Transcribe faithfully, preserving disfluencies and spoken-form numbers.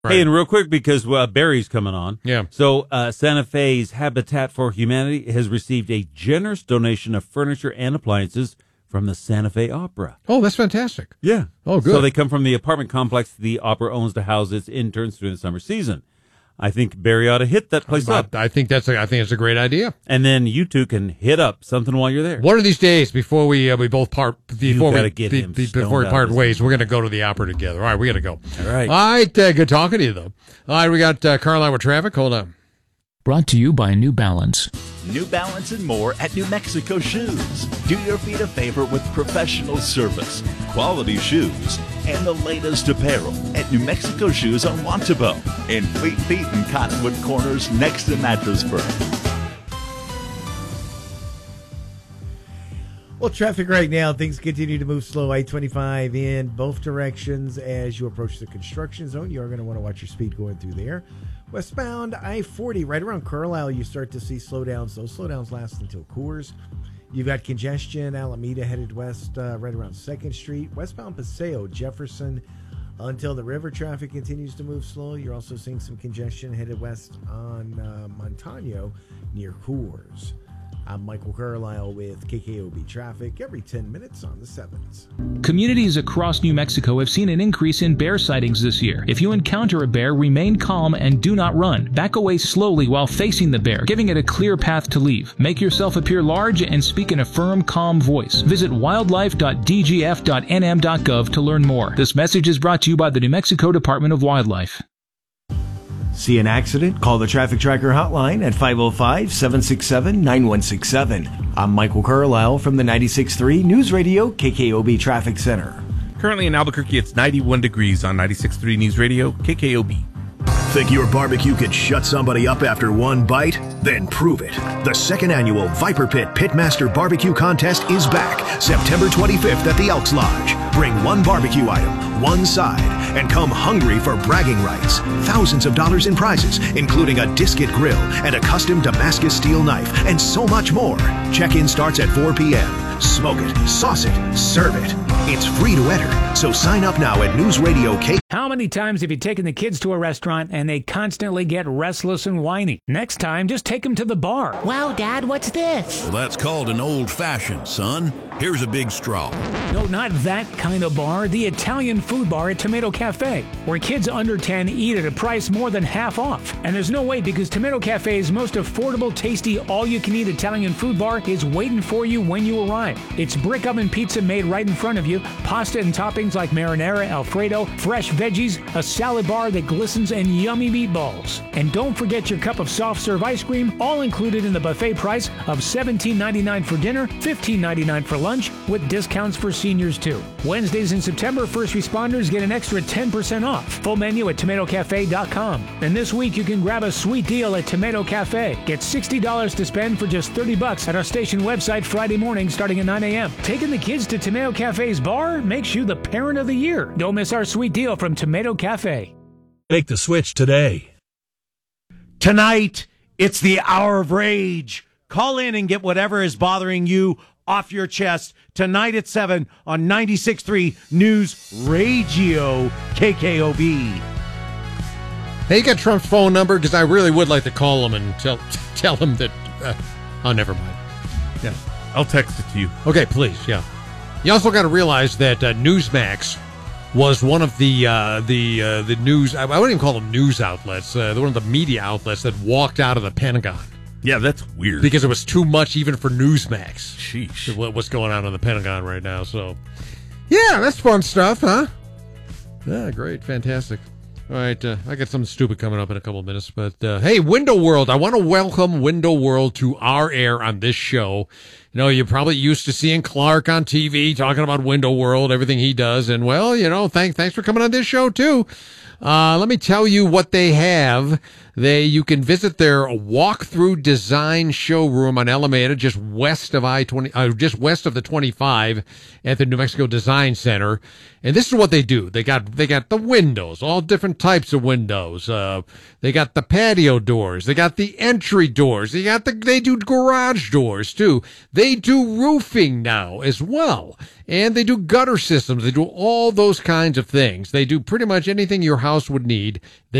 Right. Hey, and real quick, because uh, Barry's coming on. Yeah. So uh, Santa Fe's Habitat for Humanity has received a generous donation of furniture and appliances from the Santa Fe Opera. Oh, that's fantastic. Yeah. Oh, good. So they come from the apartment complex the opera owns to house its interns during the summer season. I think Barry ought to hit that place up. I think that's a, I think it's a great idea. And then you two can hit up something while you're there. One of these days, before we uh, we both part, before gotta we get be, him be- stoned before we out part of his ways, we're going to go to the opera together. All right, we got to go. All right. All right. Uh, good talking to you, though. All right, we got uh, Carlisle with traffic. Hold on. Brought to you by New Balance. New Balance and more at New Mexico Shoes. Do your feet a favor with professional service, quality shoes, and the latest apparel at New Mexico Shoes on Wantabo in Fleet Feet and Cottonwood Corners next to Mattress Firm. Well, traffic right now, things continue to move slow. I twenty-five in both directions as you approach the construction zone. You are going to want to watch your speed going through there. Westbound I forty, right around Carlisle, you start to see slowdowns. Those slowdowns last until Coors. You've got congestion, Alameda headed west uh, right around second Street. Westbound Paseo, Jefferson, until the river traffic continues to move slow. You're also seeing some congestion headed west on uh, Montano near Coors. I'm Michael Carlisle with K K O B Traffic every ten minutes on the sevens. Communities across New Mexico have seen an increase in bear sightings this year. If you encounter a bear, remain calm and do not run. Back away slowly while facing the bear, giving it a clear path to leave. Make yourself appear large and speak in a firm, calm voice. Visit wildlife dot d g f dot n m dot gov to learn more. This message is brought to you by the New Mexico Department of Wildlife. See an accident? Call the Traffic Tracker hotline at five oh five, seven six seven, nine one six seven. I'm Michael Carlisle from the ninety-six point three News Radio K K O B Traffic Center. Currently in Albuquerque, it's ninety-one degrees on ninety-six point three News Radio K K O B. Think your barbecue could shut somebody up after one bite? Then prove it. The second annual Viper Pit Pitmaster Barbecue Contest is back September twenty-fifth at the Elks Lodge. Bring one barbecue item, one side, and come hungry for bragging rights. Thousands of dollars in prizes, including a Disket grill and a custom Damascus steel knife, and so much more. Check-in starts at four p.m. Smoke it, sauce it, serve it. It's free to enter, so sign up now at News Radio K. How many times have you taken the kids to a restaurant and they constantly get restless and whiny? Next time, just take them to the bar. Wow, Dad, what's this? Well, that's called an old-fashioned, son. Here's a big straw. No, not that kind of bar. The Italian food bar at Tomato Cafe, where kids under ten eat at a price more than half off. And there's no wait because Tomato Cafe's most affordable, tasty, all-you-can-eat Italian food bar is waiting for you when you arrive. It's brick oven pizza made right in front of you, pasta and toppings like marinara, Alfredo, fresh veggies, a salad bar that glistens, and yummy meatballs. And don't forget your cup of soft-serve ice cream, all included in the buffet price of seventeen ninety-nine for dinner, fifteen ninety-nine for lunch, with discounts for seniors too. Wednesdays in September, first responders get an extra ten percent off. Full menu at tomato cafe dot com. And this week you can grab a sweet deal at Tomato Cafe. Get sixty dollars to spend for just thirty bucks at our station website Friday morning starting at nine a.m. Taking the kids to Tomato Cafe's bar makes you the parent of the year. Don't miss our sweet deal from Tomato Cafe. Make the switch today. Tonight, it's the Hour of Rage. Call in and get whatever is bothering you off your chest tonight at seven on ninety-six point three News Radio K K O B. Hey, you got Trump's phone number? Because I really would like to call him and tell tell him that... Uh, oh, never mind. Yeah, I'll text it to you. Okay, please, yeah. You also got to realize that uh, Newsmax was one of the uh, the uh, the news... I wouldn't even call them news outlets. Uh, they're one of the media outlets that walked out of the Pentagon. Yeah, that's weird. Because it was too much even for Newsmax. Sheesh. What's going on in the Pentagon right now, so... Yeah, that's fun stuff, huh? Yeah, great, fantastic. All right, uh, I got something stupid coming up in a couple of minutes, but uh, hey, Window World, I want to welcome Window World to our air on this show. You know, you're probably used to seeing Clark on T V talking about Window World, everything he does, and well, you know, thanks thanks for coming on this show too. Uh, let me tell you what they have. They you can visit their walkthrough design showroom on Alameda, just west of I twenty, uh, just west of the twenty-five at the New Mexico Design Center. And this is what they do. They got they got the windows, all different types of windows. Uh, they got the patio doors. They got the entry doors. They got the they do garage doors too. They They do roofing now as well. And they do gutter systems. They do all those kinds of things. They do pretty much anything your house would need. They